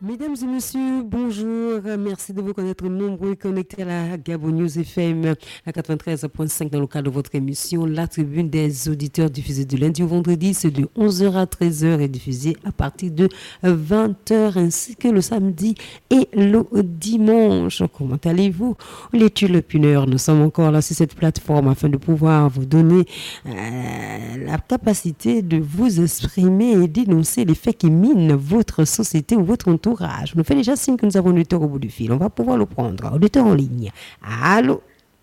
Mesdames et messieurs, bonjour. Merci de vous connaître nombreux et connectés à la Gabon News FM à 93.5 dans le cadre de votre émission La Tribune des auditeurs diffusée du lundi au vendredi. C'est de 11h à 13h et diffusée à partir de 20h ainsi que le samedi et le dimanche. Comment allez-vous? Les tulipineurs, nous sommes encore là sur cette plateforme afin de pouvoir vous donner la capacité de vous exprimer et dénoncer les faits qui minent votre société ou votre entourage. On nous fait déjà signe que nous avons un auditeur au bout du fil. On va pouvoir le prendre. Auditeur en ligne. Allô?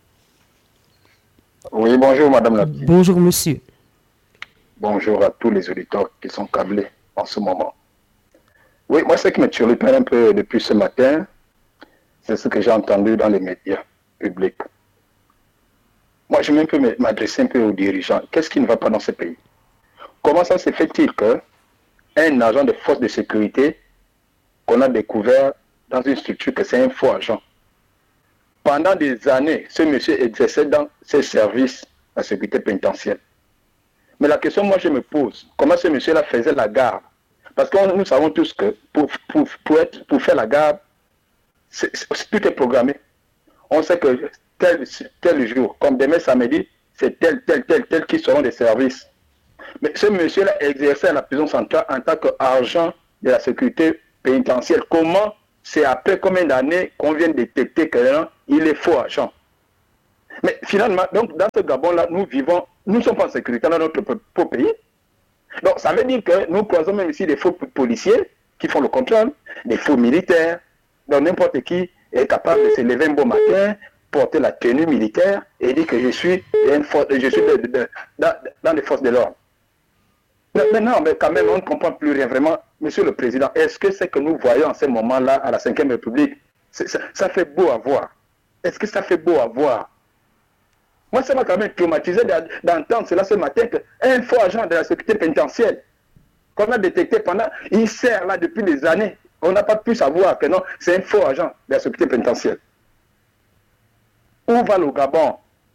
Oui, bonjour Madame la petite. Bonjour monsieur. Bonjour à tous les auditeurs qui sont câblés en ce moment. Oui, moi ce qui me turlupine un peu depuis ce matin, c'est ce que j'ai entendu dans les médias publics. Moi je vais un peu m'adresser un peu aux dirigeants. Qu'est-ce qui ne va pas dans ce pays? Comment ça se fait-il qu'un agent de force de sécurité qu'on a découvert dans une structure que c'est un faux agent. Pendant des années, ce monsieur exerçait dans ses services la sécurité pénitentiaire. Mais la question, moi, je me pose, comment ce monsieur-là faisait la garde? Parce que nous savons tous que pour faire la garde, tout est programmé. On sait que tel jour, comme demain samedi, c'est tel qui seront des services. Mais ce monsieur-là exerçait à la prison centrale en tant qu'agent de la sécurité pénitentiaire. Comment c'est après combien d'années qu'on vient de détecter qu'il est faux agent? Mais finalement, donc dans ce Gabon-là, nous ne sommes pas en sécurité dans notre propre pays. Donc ça veut dire que nous croisons même ici des faux policiers qui font le contrôle, des faux militaires. Donc n'importe qui est capable de se lever un beau matin, porter la tenue militaire et dire que je suis dans les forces de l'ordre. Maintenant, mais quand même, on ne comprend plus rien vraiment. Monsieur le Président, est-ce que c'est que nous voyons en ce moment-là à la Ve République, ça fait beau à voir? Est-ce que ça fait beau à voir? Moi, ça m'a quand même traumatisé d'entendre cela ce matin qu'un faux agent de la sécurité pénitentiaire qu'on a détecté il sert là depuis des années. On n'a pas pu savoir que non, c'est un faux agent de la sécurité pénitentiaire. Où va le Gabon?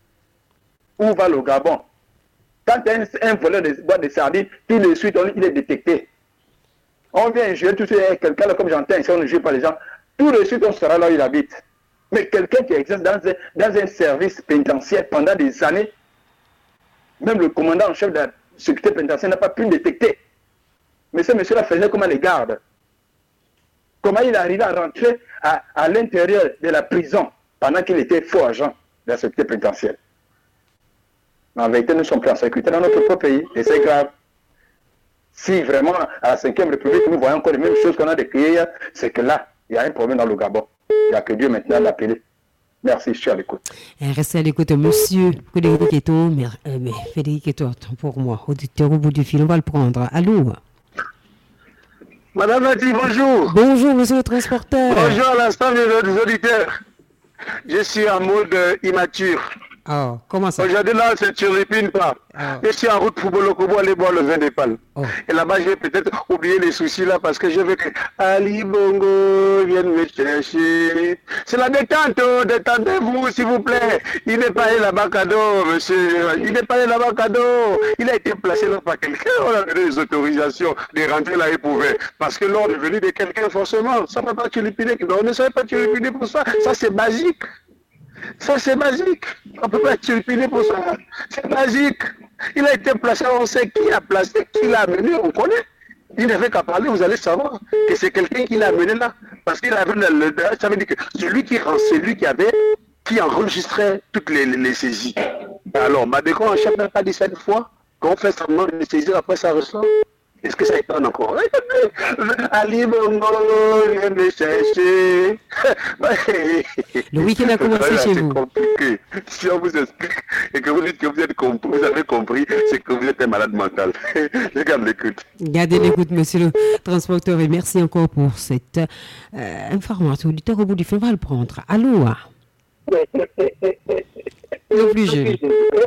Où va le Gabon? Quand un voleur de boîte de sardines, tout de suite, il est détecté. On vient jouer tout de suite avec quelqu'un, comme j'entends ici, on ne joue pas les gens. Tout de suite, on sera là où il habite. Mais quelqu'un qui exerce dans un service pénitentiaire pendant des années, même le commandant en chef de la sécurité pénitentiaire n'a pas pu le détecter. Mais ce monsieur-là faisait comment les gardes? Comment il arrivait à rentrer à l'intérieur de la prison pendant qu'il était faux agent de la sécurité pénitentiaire? En vérité, nous sommes plus en sécurité dans notre propre pays et c'est grave. Si vraiment à la Ve République, nous voyons encore les mêmes choses qu'on a décriées hier, c'est que là, il y a un problème dans le Gabon. Il n'y a que Dieu maintenant à l'appeler. Merci, je suis à l'écoute. Restez à l'écoute, monsieur Frédéric Eto, mais Frédéric Eto, pour moi, auditeur au bout du fil, on va le prendre. Allô? Madame Nati, bonjour. Bonjour, monsieur le transporteur. Bonjour à l'ensemble des auditeurs. Je suis en mode immature. Oh, comment ça? Aujourd'hui, là, c'est turlupine pas. Je suis en route pour Bolokobo aller boire le vin des palmes. Et là-bas, je vais peut-être oublier les soucis là parce que je veux que Ali Bongo vienne me chercher. C'est la détente, détendez-vous s'il vous plaît. Il n'est pas allé là-bas cadeau, monsieur. Il n'est pas allé là-bas cadeau. Il a été placé là par quelqu'un. On a donné des autorisations de rentrer là, il pouvait. Parce que l'ordre est venu de quelqu'un forcément. Ça ne peut pas turlupiner. On ne savait pas turlupiner pour ça. Ça, c'est basique. Ça, c'est basique. On ne peut pas turlupiner pour ça. C'est basique. Il a été placé, on sait qui a placé, qui l'a amené, on connaît. Il n'avait qu'à parler, vous allez savoir que c'est quelqu'un qui l'a amené là. Parce qu'il avait ça veut dire que celui qui enregistrait toutes les saisies. Alors, Madécon en chef n'a pas dit ça une fois, quand on fait semblant de saisir, après ça ressort. Est-ce que ça étonne encore? Ali Bongo vient me chercher. Le week-end a commencé chez vous. C'est compliqué. Si on vous explique et que vous dites que vous avez compris, c'est que vous êtes un malade mental. Je garde l'écoute. Gardez l'écoute, monsieur le transporteur, et merci encore pour cette information. Auditeur au bout du fil, on va le prendre. Allô? Le plus jeune.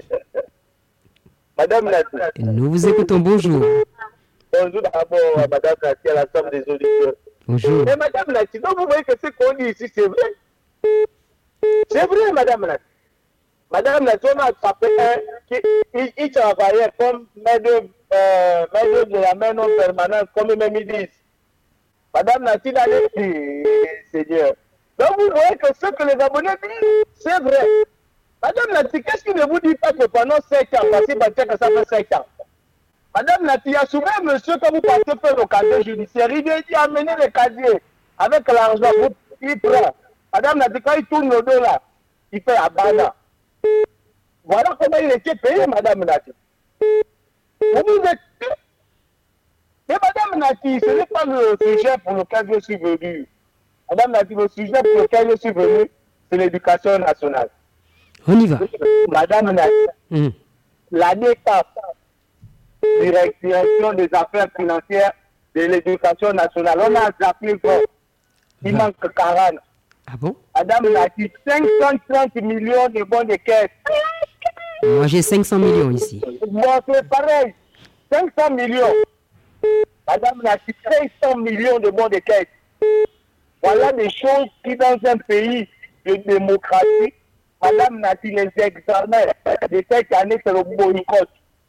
Madame Nati. Nous vous écoutons, bonjour. Bonjour d'abord à Madame Nati, à l'ensemble des auditeurs. Bonjour. Mais Madame Nati, donc vous voyez que ce qu'on dit ici, c'est vrai. C'est vrai, Madame Nati. Madame Nati, on a attrapé il travaillait comme maître de la main non permanente, comme même ils disent. Madame Nati d'aller, Seigneur. Donc vous voyez que ce que les abonnés disent, c'est vrai. Madame Nati, qu'est-ce qui ne vous dit pas que pendant 5 ans, parce que ça fait 5 ans, Madame Nati, il y a souvent un monsieur quand vous partez faire le casier judiciaire, il dit amenez le casier avec l'argent, il prend. Madame Nati, quand il tourne le dos là, il fait abandon. Voilà comment il était payé, Madame Nati. Vous vous êtes... Mais Madame Nati, ce n'est pas le sujet pour lequel je suis venu. Madame Nati, le sujet pour lequel je suis venu, c'est l'éducation nationale. On y va. Madame Nati, la DECAF, Direction des affaires financières de l'éducation nationale, on a appelé fort. Il manque 40. Ah bon? Madame Nati, 530 millions de bons de caisse. Moi, j'ai 500 millions ici. Moi, c'est pareil. 500 millions. Madame Nati, 500 millions de bons de caisse. Voilà des choses qui, dans un pays de démocratie, Madame Nati, les examens de cette année, c'est le boycott.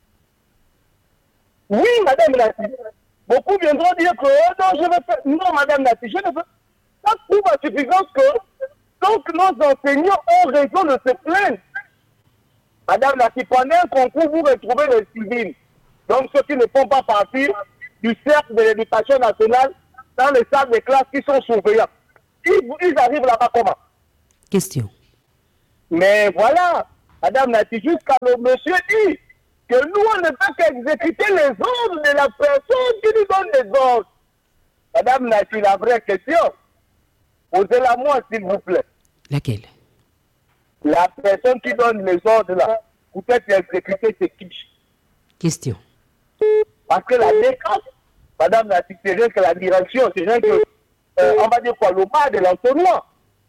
Oui, Madame Nati. Beaucoup viendront dire que non, je veux faire. Non, Madame Nati, je ne veux pas. Ça prouve à suffisance que donc nos enseignants ont raison de se plaindre. Madame Nati, pendant un concours, vous retrouvez les civils. Donc ceux qui ne font pas partie du cercle de l'éducation nationale dans les salles de classe qui sont surveillants. Ils arrivent là-bas comment? Question. Mais voilà, Madame Nati, jusqu'à le monsieur dit que nous, on ne peut qu'exécuter les ordres de la personne qui nous donne les ordres. Madame Nati, la vraie question, posez-la moi, s'il vous plaît. Laquelle? La personne qui donne les ordres là, peut-être exécuter ses quiches. Question. Parce que la décence, Madame Nati, c'est rien que la direction, c'est rien que, on va dire quoi, le bas de l'entonnoir.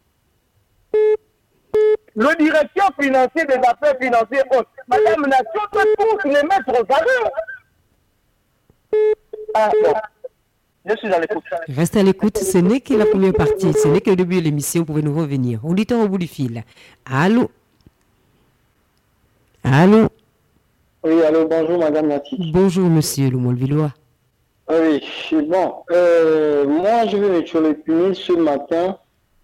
Le directeur financier des affaires financières, Madame Nati, on doit tous les mettre aux arrêts. Ah bon. Je suis à l'écoute. Reste à l'écoute, ce n'est que la première partie, ce n'est que le début de l'émission, vous pouvez nous revenir. Auditeur au bout du fil. Allô? Allô? Oui, allô, bonjour Madame Nati. Bonjour Monsieur Lumol-Villois. Oui, bon, moi je vais m'exprimer ce matin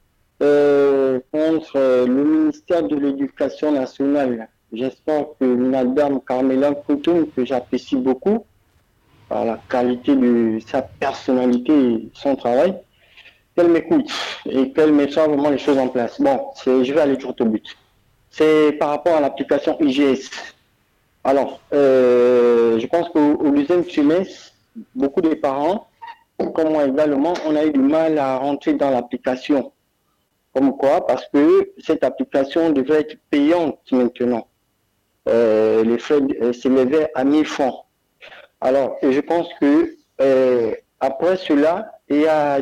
contre le ministère de l'Éducation nationale. J'espère que Madame Carmela Coutum, que j'apprécie beaucoup, par la qualité de sa personnalité et son travail, qu'elle m'écoute et qu'elle mettra vraiment les choses en place. Bon, je vais aller droit au but. C'est par rapport à l'application IGS. Alors, je pense qu'au deuxième trimestre, beaucoup de parents, comme moi également, on a eu du mal à rentrer dans l'application. Comme quoi? Parce que cette application devait être payante maintenant. Les frais s'élevaient à 1000 francs. Alors, je pense que après cela, il y a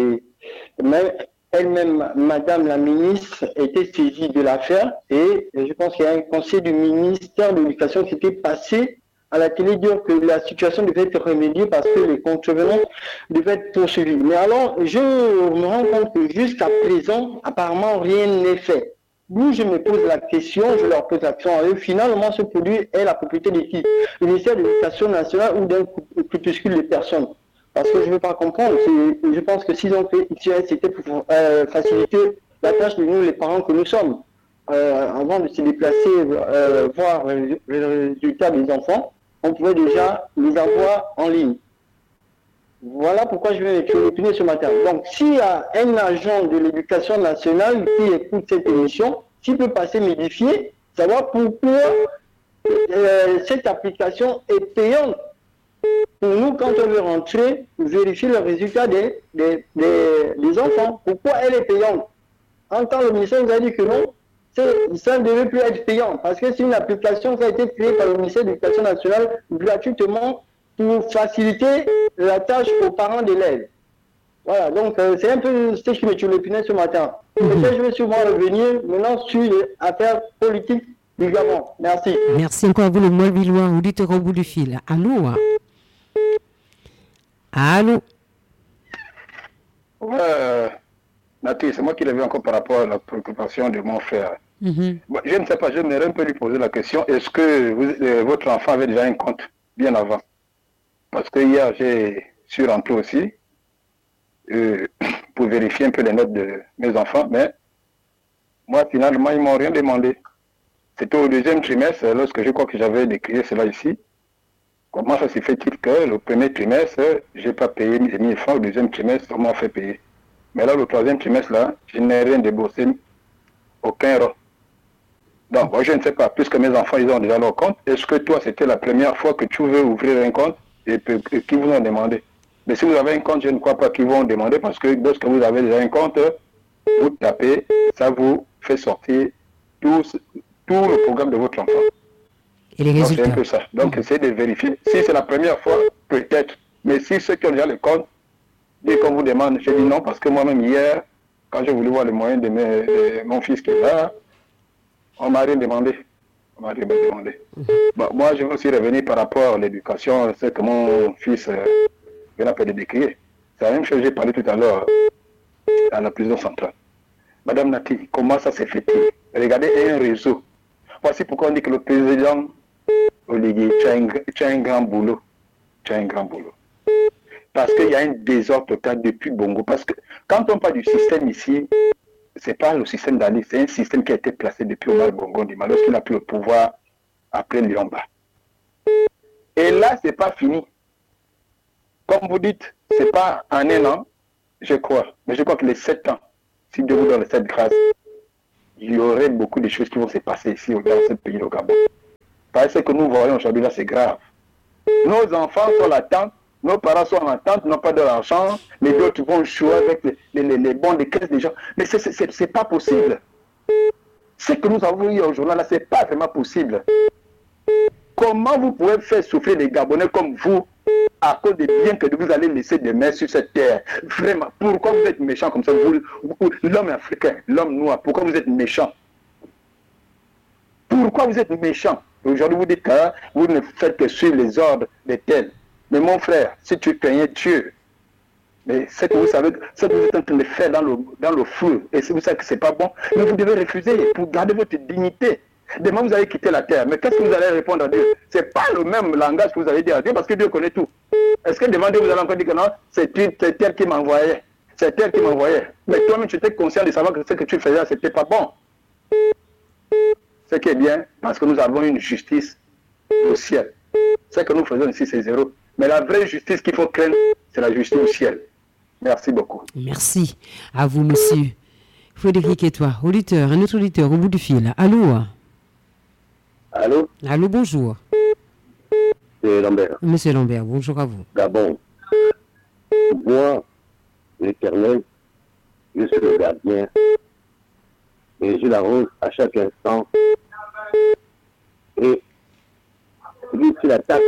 elle-même, Madame la ministre, était saisie de l'affaire et je pense qu'il y a un conseil du ministère de l'Éducation qui était passé à la télé dire que la situation devait être remédiée parce que les contrevenants devaient être poursuivis. Mais alors, je me rends compte que jusqu'à présent, apparemment, rien n'est fait. D'où je me pose la question, je leur pose la question à eux, finalement, ce produit est la propriété de qui? Le ministère de l'Éducation nationale ou d'un groupuscule de personnes? Parce que je ne veux pas comprendre. Je pense que s'ils ont fait IGS, c'était pour faciliter la tâche de nous, les parents que nous sommes. Avant de se déplacer, voir les résultats des enfants, on pouvait déjà les avoir en ligne. Voilà pourquoi je vais m'exprimer ce matin. Donc, s'il y a un agent de l'éducation nationale qui écoute cette émission, s'il peut passer m'édifier, savoir pourquoi cette application est payante pour nous quand on veut rentrer, vérifier le résultat des enfants. Pourquoi elle est payante? En temps, le ministère nous a dit que non, ça ne devait plus être payant parce que c'est une application qui a été créée par le ministère de l'Éducation nationale gratuitement pour faciliter la tâche aux parents d'élèves. Voilà, donc c'est un peu ce qui me tue le pinais ce matin. Peut-être je vais sûrement revenir maintenant sur les affaires politiques du Gabon. Merci. Merci encore à vous, le Molvillois, auditeur au bout du fil. Allô? Allô? Nati, c'est moi qui l'ai vu encore par rapport à la préoccupation de mon frère. Bon, je ne sais pas, j'aimerais un peu lui poser la question, est-ce que votre enfant avait déjà un compte bien avant? Parce que hier, j'ai suis rentré aussi. pour vérifier un peu les notes de mes enfants, mais moi, finalement, ils ne m'ont rien demandé. C'était au deuxième trimestre, lorsque je crois que j'avais décrié cela ici. Comment ça se fait-il que le premier trimestre, je n'ai pas payé mes 1000 francs, au deuxième trimestre, on m'a fait payer. Mais là, le troisième trimestre, là, je n'ai rien déboursé, aucun euro. Donc, moi, je ne sais pas, puisque mes enfants, ils ont déjà leur compte, est-ce que toi, c'était la première fois que tu veux ouvrir un compte et qu'ils vous ont demandé? Mais si vous avez un compte, je ne crois pas qu'ils vont demander, parce que lorsque vous avez déjà un compte, vous tapez, ça vous fait sortir tout le programme de votre enfant. Et les résultats? C'est un peu ça. Donc, essayez de vérifier. Si c'est la première fois, peut-être. Mais si ceux qui ont déjà le compte, dès qu'on vous demande, je dis non, parce que moi-même, hier, quand j'ai voulu voir les moyens de mon fils qui est là, on m'a rien demandé. Bon, moi, je veux aussi revenir par rapport à l'éducation, ce que mon fils vient de décrire. C'est la même chose que j'ai parlé tout à l'heure à la prison centrale. Madame Nati, comment ça s'est fait-il? Regardez, il y a un réseau. Voici pourquoi on dit que le président Olivier, tu as un grand boulot. Tu as un grand boulot. Parce qu'il y a un désordre total depuis Bongo. Parce que quand on parle du système ici, ce n'est pas le système d'Ali, c'est un système qui a été placé depuis Omar Bongo Ndima lorsqu'il a pris le pouvoir après Liomba. Et là, ce n'est pas fini. Comme vous dites, ce n'est pas en un an, je crois. Mais je crois que les 7 ans, si Dieu vous donne cette grâce, il y aurait beaucoup de choses qui vont se passer ici, dans ce pays, au Gabon. Parce que ce que nous voyons aujourd'hui là, c'est grave. Nos enfants sont en attente, nos parents sont en attente, n'ont pas de l'argent, mais d'autres vont jouer avec les bons des caisses des gens. Mais ce n'est pas possible. Ce que nous avons eu aujourd'hui là, ce n'est pas vraiment possible. Comment vous pouvez faire souffrir les Gabonais comme vous à cause des biens que vous allez laisser demain sur cette terre? Vraiment, pourquoi vous êtes méchants comme ça? L'homme africain, l'homme noir, pourquoi vous êtes méchants? Pourquoi vous êtes méchants? Aujourd'hui, vous dites que vous ne faites que suivre les ordres des tels. Mais mon frère, si tu craignais Dieu, mais ce que vous savez, ce que vous êtes en train de faire dans le feu, et si vous savez que ce n'est pas bon, mais vous devez refuser pour garder votre dignité. Demain, vous allez quitter la terre. Mais qu'est-ce que vous allez répondre à Dieu? Ce n'est pas le même langage que vous allez dire à Dieu, parce que Dieu connaît tout. Est-ce que devant Dieu, vous allez encore dire que non, c'est elle qui m'envoyait. C'est elle qui m'envoyait. Mais toi-même, tu étais conscient de savoir que ce que tu faisais, ce n'était pas bon. Ce qui est bien, parce que nous avons une justice au ciel. Ce que nous faisons ici, c'est zéro. Mais la vraie justice qu'il faut craindre, c'est la justice au ciel. Merci beaucoup. Merci à vous, monsieur. Frédéric et toi, auditeur, un autre auditeur au bout du fil. Allô? Allô? Allô, bonjour. C'est Lambert. Monsieur Lambert, bonjour à vous. Gabon. Moi, l'Éternel, je suis le gardien. Et je l'arrose à chaque instant. Et lui, tu l'attaques.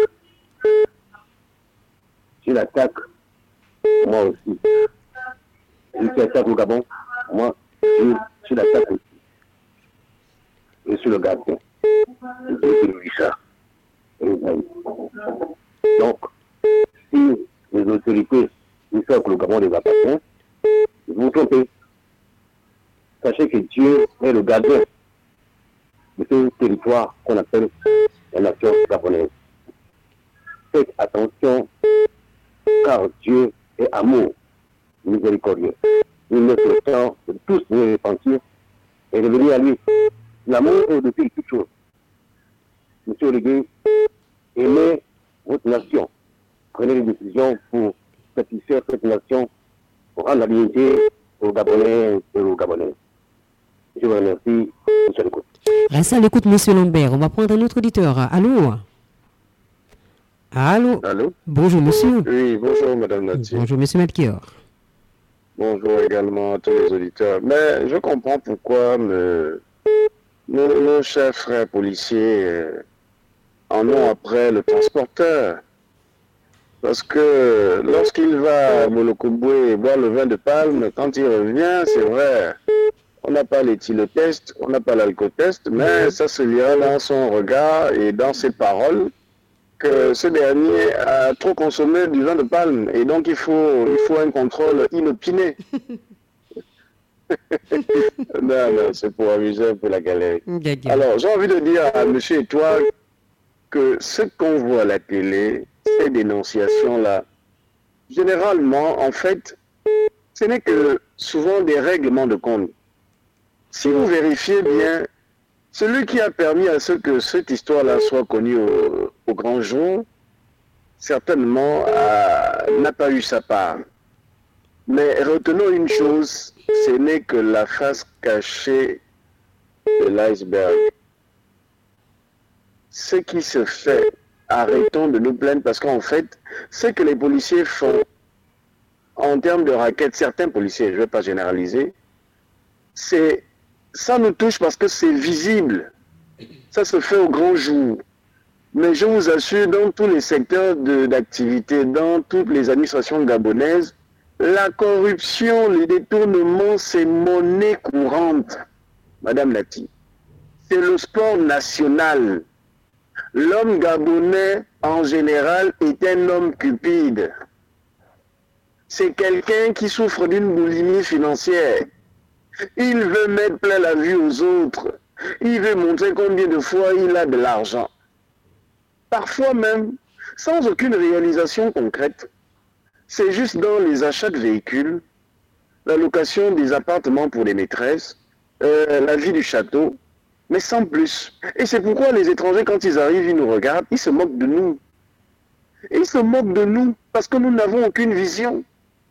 Tu l'attaques. Moi aussi. Lui qui attaque au Gabon, moi, je l'attaque aussi. Je suis le gardien. Donc, si les autorités disent que le Gabon les appartient, vous vous trompez. Sachez que Dieu est le gardien de ce territoire qu'on appelle la nation gabonaise. Faites attention, car Dieu est amour miséricordieux. Il laisse le temps de tous nous repentir et revenir à lui. L'amour est au-dessus de toute chose. Monsieur Olivier, aimez votre nation. Prenez des décisions pour satisfaire cette nation, pour rendre la dignité aux Gabonais et aux Gabonais. Je vous remercie. Monsieur l'écoute. Restez à l'écoute, monsieur Lambert. On va prendre un autre auditeur. Allô? Allô? Allô? Bonjour, monsieur. Oui, bonjour, madame Nati. Bonjour, monsieur Melchior. Bonjour également à tous les auditeurs. Mais je comprends pourquoi nos chers frères policiers en ont après le transporteur. Parce que lorsqu'il va à Molokobwe boire le vin de palme, quand il revient, c'est vrai, on n'a pas l'éthylotest, on n'a pas l'alcotest, mais ça se lira dans son regard et dans ses paroles que ce dernier a trop consommé du vin de palme. Et donc il faut un contrôle inopiné. Non, c'est pour amuser un peu la galerie. Alors, j'ai envie de dire à monsieur et toi que ce qu'on voit à la télé, ces dénonciations-là, généralement, en fait, ce n'est que souvent des règlements de compte. Si vous vérifiez bien, celui qui a permis à ce que cette histoire-là soit connue au grand jour, certainement n'a pas eu sa part. Mais retenons une chose, ce n'est que la face cachée de l'iceberg. Ce qui se fait, arrêtons de nous plaindre parce qu'en fait, ce que les policiers font en termes de raquettes, certains policiers, je ne vais pas généraliser, ça nous touche parce que c'est visible. Ça se fait au grand jour. Mais je vous assure, dans tous les secteurs d'activité, dans toutes les administrations gabonaises, la corruption, les détournements, c'est monnaie courante. Madame Lati, c'est le sport national. L'homme gabonais, en général, est un homme cupide. C'est quelqu'un qui souffre d'une boulimie financière. Il veut mettre plein la vue aux autres. Il veut montrer combien de fois il a de l'argent. Parfois même, sans aucune réalisation concrète. C'est juste dans les achats de véhicules, la location des appartements pour les maîtresses, la vie du château, mais sans plus. Et c'est pourquoi les étrangers, quand ils arrivent, ils nous regardent, ils se moquent de nous. Ils se moquent de nous parce que nous n'avons aucune vision.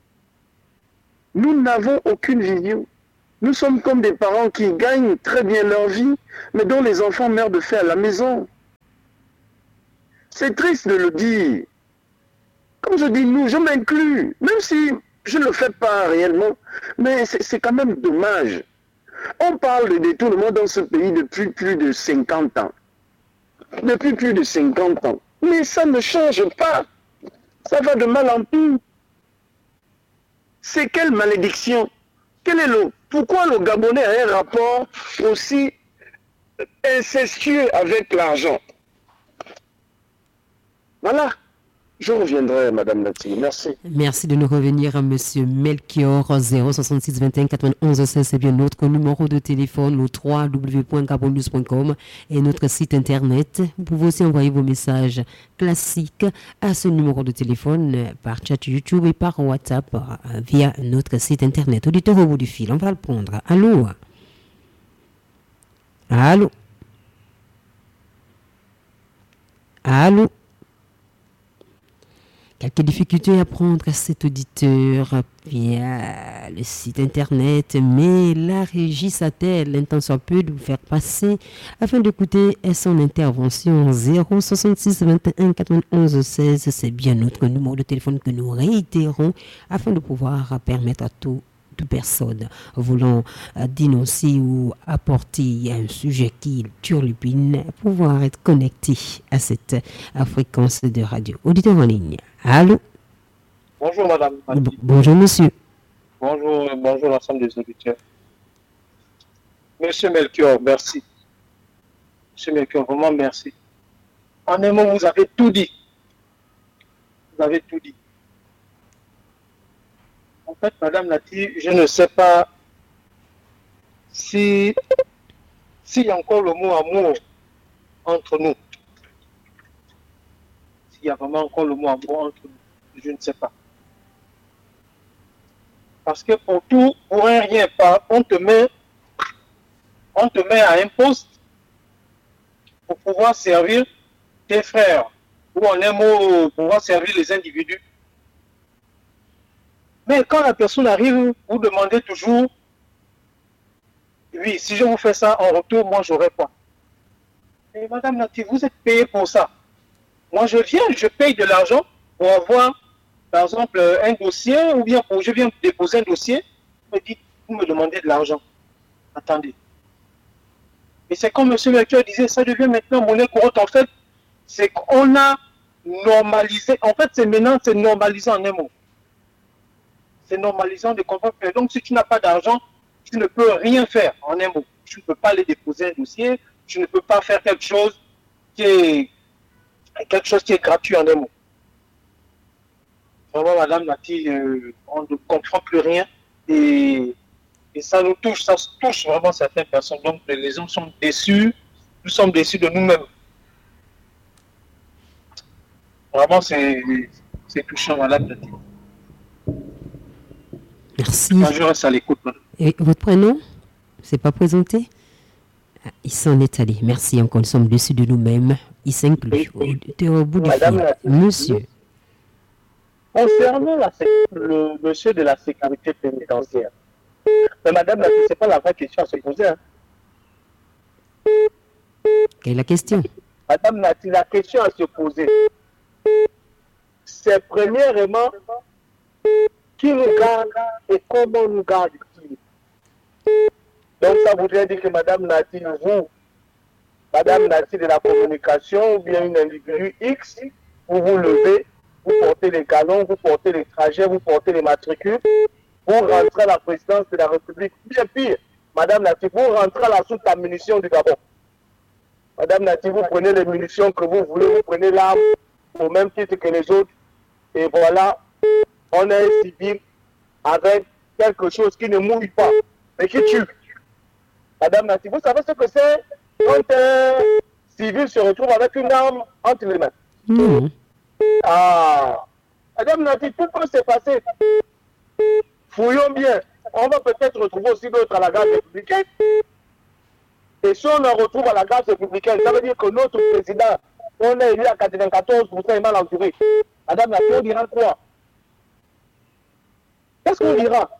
Nous n'avons aucune vision. Nous sommes comme des parents qui gagnent très bien leur vie, mais dont les enfants meurent de faim à la maison. C'est triste de le dire. Comme je dis nous, je m'inclus, même si je ne le fais pas réellement, mais c'est quand même dommage. On parle de détournement dans ce pays depuis plus de 50 ans. Depuis plus de 50 ans. Mais ça ne change pas. Ça va de mal en pis. C'est quelle malédiction? Pourquoi le Gabonais a un rapport aussi incestueux avec l'argent? Voilà. Je reviendrai, Madame Lati. Merci. Merci de nous revenir, Monsieur Melchior. 066 21 91 16, c'est bien notre numéro de téléphone, le www.gabonnews.com et notre site internet. Vous pouvez aussi envoyer vos messages classiques à ce numéro de téléphone par chat YouTube et par WhatsApp via notre site internet. Auditeur au bout du fil, on va le prendre. Allô? Allô? Allô? Quelques difficultés à prendre à cet auditeur via le site internet, mais la régie s'attelle l'intention peu de vous faire passer afin d'écouter son intervention. 066 21 91 16, c'est bien notre numéro de téléphone que nous réitérons afin de pouvoir permettre à toute personne voulant dénoncer ou apporter un sujet qui turlupine pouvoir être connecté à cette fréquence de radio. Auditeur en ligne. Allô? Bonjour madame. Bonjour monsieur. Bonjour l'ensemble des auditeurs. Monsieur Melchior, merci. Monsieur Melchior, vraiment merci. En un mot, vous avez tout dit. Vous avez tout dit. En fait, madame Lati, je ne sais pas s'il y a encore le mot amour entre nous. S'il y a vraiment encore le mot amour entre nous, je ne sais pas. Parce que pour tout, pour un rien, on te met à un poste pour pouvoir servir tes frères, ou en un mot, pouvoir servir les individus. Mais quand la personne arrive, vous demandez toujours, oui, si je vous fais ça en retour, moi j'aurai quoi? Et madame Nati, vous êtes payé pour ça. Moi je paye de l'argent pour avoir, par exemple, un dossier, ou bien je viens déposer un dossier, vous me demandez de l'argent. Attendez. Et c'est comme M. Melchior disait, ça devient maintenant monnaie courante. En fait, c'est qu'on a normalisé, en fait, c'est normalisé en un mot. C'est normalisant de comprendre que donc si tu n'as pas d'argent, tu ne peux rien faire en un mot. Tu ne peux pas aller déposer un dossier, tu ne peux pas faire quelque chose qui est gratuit en un mot. Vraiment, madame Nati, on ne comprend plus rien et ça nous touche, ça touche vraiment certaines personnes. Donc les gens sont déçus, nous sommes déçus de nous-mêmes. Vraiment, c'est touchant, madame Nati. Merci. Je reste à l'écoute. Et votre prénom? C'est pas présenté? Il s'en est allé. Merci encore. Nous sommes dessus de nous-mêmes. Il s'inclut. Au bout du fil. Monsieur. Concernant le monsieur de la sécurité pénitentiaire, mais madame, ce n'est pas la vraie question à se poser. Hein. Quelle est la question? Madame Nati, la question à se poser, c'est premièrement, qui nous garde et comment nous garde-t-il? Donc ça voudrait dire que madame Nati, vous, madame Nati de la communication, ou bien une individu X, vous vous levez, vous portez les galons, vous portez les trajets, vous portez les matricules, vous rentrez à la présidence de la République. Bien pire, madame Nati, vous rentrez à la soute à munitions du Gabon. Madame Nati, vous prenez les munitions que vous voulez, vous prenez l'arme au même titre que les autres. Et voilà, on est un civil avec quelque chose qui ne mouille pas, mais qui tue. Madame Nati, vous savez ce que c'est quand un civil se retrouve avec une arme entre les mains? Non. Ah, Madame Nati, tout peut se passer. Fouillons bien. On va peut-être retrouver aussi d'autres à la garde républicaine. Et si on en retrouve à la garde républicaine, ça veut dire que notre président, on est élu à 94% et mal entouré. Madame Nati, on dira quoi? Qu'est-ce qu'on dira?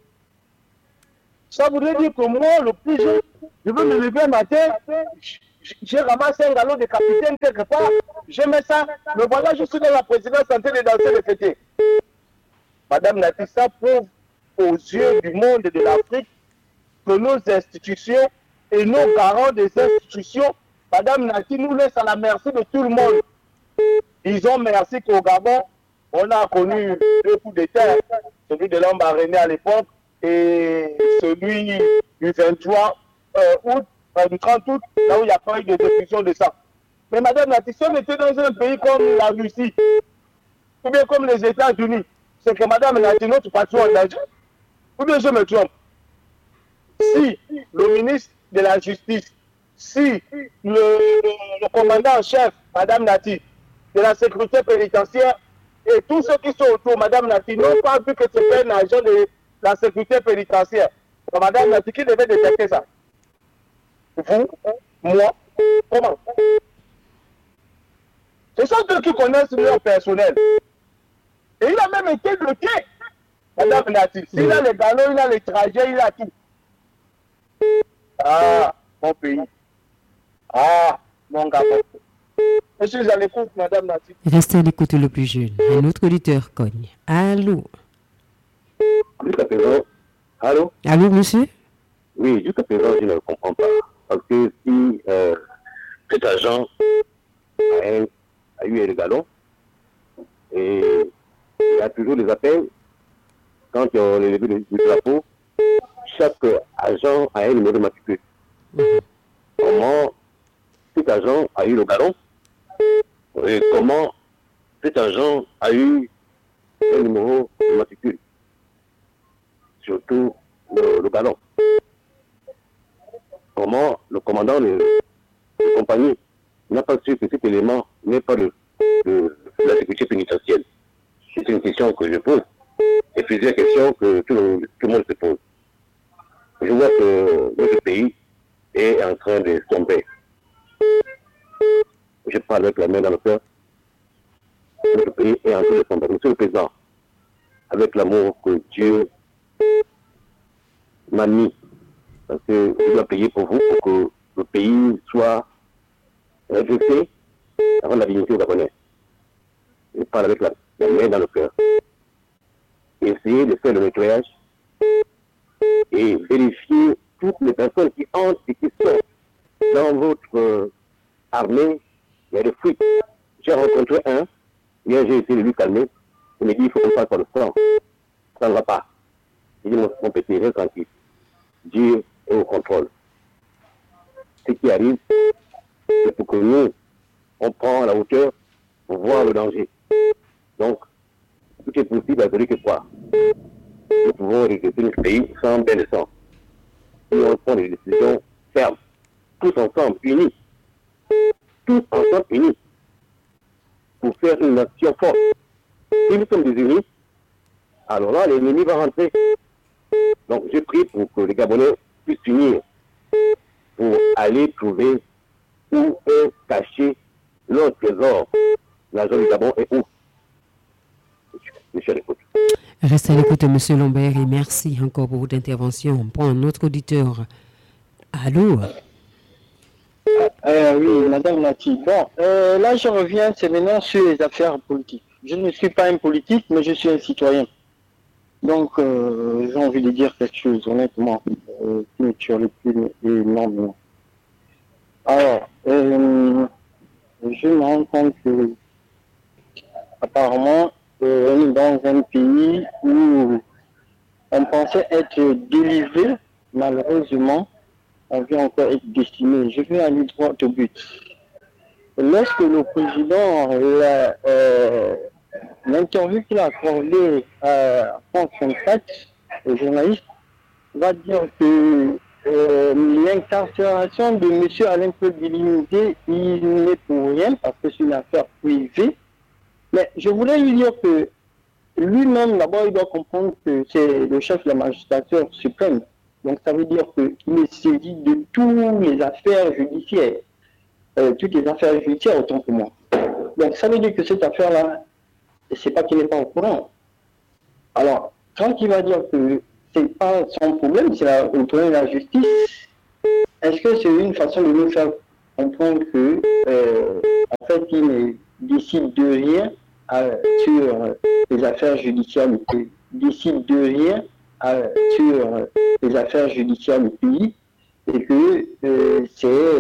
Ça voudrait dire que moi, le plus jeune, je veux me lever un matin, j'ai ramassé un galon de capitaine quelque part, je mets ça, me voilà, je suis dans la présidence en train de danser le fêter. Madame Nati, ça prouve aux yeux du monde et de l'Afrique que nos institutions et nos garants des institutions, Madame Nati, nous laissent à la merci de tout le monde. Disons merci qu'au Gabon, on a connu deux coups d'État, celui de l'Ambaréné à l'époque et celui du 23 août, du 30 août, là où il n'y a pas eu de diffusion de ça. Mais Madame Nati, si on était dans un pays comme la Russie, ou bien comme les États-Unis, c'est que Madame Nati, notre patron en danger, ou bien je me trompe. Si le ministre de la Justice, si le commandant en chef, Madame Nati, de la sécurité pénitentiaire, et tous ceux qui sont autour, Madame Nati, n'ont pas vu que c'était un agent de la sécurité pénitentiaire. Donc, Madame Nati, qui devait détecter ça? Vous? Moi? Comment? Ce sont ceux qui connaissent leur personnel. Et il a même été bloqué. Madame Nati, s'il a les galons, il a les trajets, il a tout. Ah, mon pays. Ah, mon Gabon. Je suis à l'écoute, Madame Nati. Restez à l'écoute le plus jeune. Un autre auditeur cogne. Allô? Jusqu'à présent, allô? Allô, monsieur? Oui, jusqu'à présent, je ne comprends pas. Parce que si cet agent a eu un galon, et il y a toujours des appels, quand on a levé le drapeau, chaque agent a un numéro de matricule. Comment cet agent a eu le galon? Et comment cet agent a eu un numéro de matricule? Surtout le galon. Comment le commandant de compagnie n'a pas su que cet élément n'est pas de la sécurité pénitentiaire? C'est une question que je pose. Et plusieurs questions que tout le monde se pose. Je vois que notre pays est en train de tomber. Je parle avec la main dans le cœur. Notre pays est en train de tomber. Monsieur le Président, avec l'amour que Dieu m'a mis, parce que je dois payer pour vous, pour que le pays soit réjouissé avant la dignité au Gabonais. Je parle avec la main dans le cœur. Essayez de faire le nettoyage et vérifier toutes les personnes qui entrent et qui sortent dans votre armée. Il y a des fuites. J'ai rencontré un, hier j'ai essayé de lui calmer. Il m'a dit il faut qu'on passe par le sang. Ça ne va pas. Il dit mon petit, reste tranquille. Dieu est au contrôle. Ce qui arrive, c'est pour que nous, on prend la hauteur pour voir le danger. Donc, tout est possible à celui qui croit. Nous pouvons redresser notre pays sans bain de sang. Si on prend des décisions fermes, tous ensemble, unis, pour faire une nation forte. Si nous sommes désunis, alors là, l'ennemi va rentrer Donc, je prie pour que les Gabonais puissent finir pour aller trouver où est caché leur trésor. La zone du Gabon est où? Monsieur, l'écoute. Restez à l'écoute, M. Lambert, et merci encore pour votre intervention. On prend un autre auditeur. Allô? Oui, Madame Nati. Bon, là, je reviens, c'est maintenant sur les affaires politiques. Je ne suis pas un politique, mais je suis un citoyen. Donc, j'ai envie de dire quelque chose, honnêtement, qui me turlupine énormément. Alors, je me rends compte que, apparemment, on est dans un pays où on pensait être délivré, malheureusement, on vient encore être destiné. Je vais aller droit au but. Lorsque le président, l'interview qu'il a accordée à France 24, au journaliste, va dire que l'incarcération de M. Alain Claude Bilimité, il n'est pour rien parce que c'est une affaire privée. Mais je voulais lui dire que lui-même, d'abord, il doit comprendre que c'est le chef de la magistrature suprême. Donc ça veut dire qu'il est saisi de toutes les affaires judiciaires. Toutes les affaires judiciaires autant que moi. Donc ça veut dire que cette affaire-là, c'est pas qu'il n'est pas au courant. Alors, quand il va dire que c'est pas son problème, c'est au problème de la justice, est-ce que c'est une façon de nous faire comprendre que, en fait, il ne décide de rien sur les affaires judiciaires du pays, décide de rien sur les affaires judiciaires du pays, et que c'est